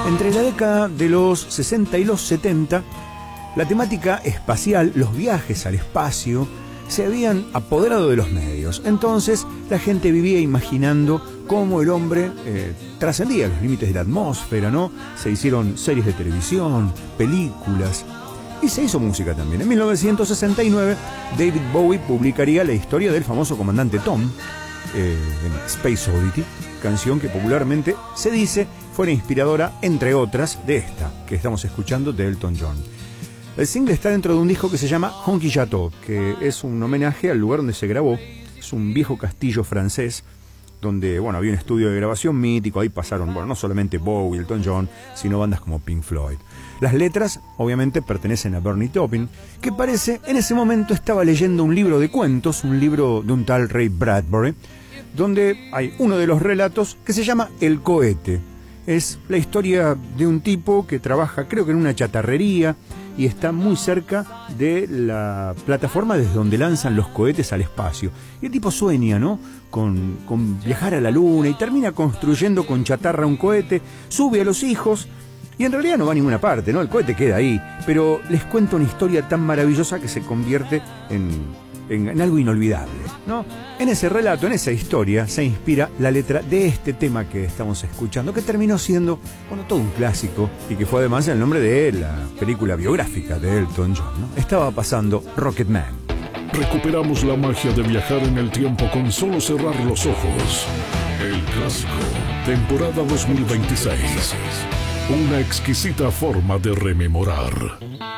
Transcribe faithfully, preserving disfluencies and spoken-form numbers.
Entre la década de los sesenta y los setenta, la temática espacial, los viajes al espacio, se habían apoderado de los medios. Entonces la gente vivía imaginando cómo el hombre eh, trascendía los límites de la atmósfera, ¿no? Se hicieron series de televisión, películas y se hizo música también. En mil novecientos sesenta y nueve, David Bowie publicaría la historia del famoso comandante Tom eh, en Space Oddity, canción que popularmente se dice fue la inspiradora, entre otras, de esta que estamos escuchando de Elton John. El single está dentro de un disco que se llama Honky Chateau, que es un homenaje al lugar donde se grabó. Es un viejo castillo francés donde, bueno, había un estudio de grabación mítico. Ahí pasaron, bueno, no solamente Bowie, Elton John, sino bandas como Pink Floyd. Las letras, obviamente, pertenecen a Bernie Taupin, que parece, en ese momento estaba leyendo un libro de cuentos, un libro de un tal Ray Bradbury, donde hay uno de los relatos que se llama El cohete. Es la historia de un tipo que trabaja, creo que en una chatarrería, y está muy cerca de la plataforma desde donde lanzan los cohetes al espacio. Y el tipo sueña, ¿no?, con, con viajar a la luna, y termina construyendo con chatarra un cohete, sube a los hijos, y en realidad no va a ninguna parte, ¿no? El cohete queda ahí, pero les cuenta una historia tan maravillosa que se convierte en, en, en algo inolvidable, ¿no? En ese relato, en esa historia, se inspira la letra de este tema que estamos escuchando, que terminó siendo, bueno, todo un clásico, y que fue además el nombre de la película biográfica de Elton John, ¿no? Estaba pasando Rocketman. Recuperamos la magia de viajar en el tiempo con solo cerrar los ojos. El clásico, temporada dos mil veintiséis. Una exquisita forma de rememorar.